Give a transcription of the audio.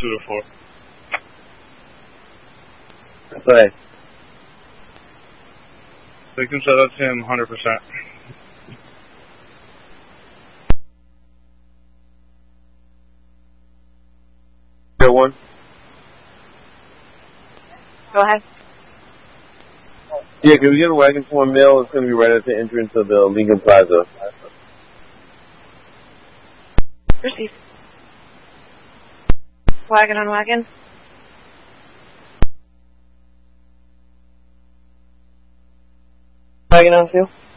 to 4. Go ahead. Victim said that's him 100%. One. Go ahead. Yeah, can we get a wagon for one male? It's going to be right at the entrance of the Lincoln Plaza. Receive. Wagon on wagon. Wagon on 2.